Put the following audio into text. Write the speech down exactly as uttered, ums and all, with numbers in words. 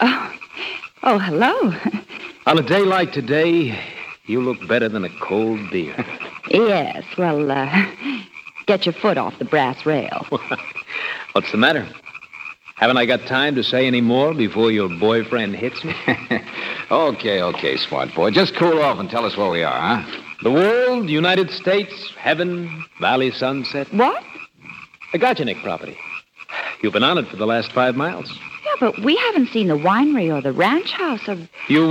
Oh, oh, hello. On a day like today, you look better than a cold beer. Yes, well, uh, get your foot off the brass rail. What's the matter? Haven't I got time to say any more before your boyfriend hits me? Okay, okay, smart boy. Just cool off and tell us where we are, huh? The world, United States, heaven, valley sunset. What? The Gotchnik property. You've been on it for the last five miles. Yeah, but we haven't seen the winery or the ranch house or... You